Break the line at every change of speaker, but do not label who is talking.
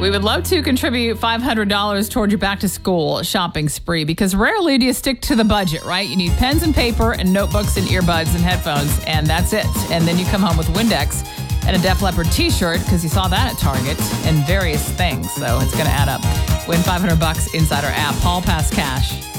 We would love to contribute $500 toward your back-to-school shopping spree because rarely do you stick to the budget, right? You need pens and paper and notebooks and earbuds and headphones, and that's it. And then you come home with Windex and a Def Leppard t-shirt because you saw that at Target and various things. So it's going to add up. Win $500 inside our app. Hall Pass Cash.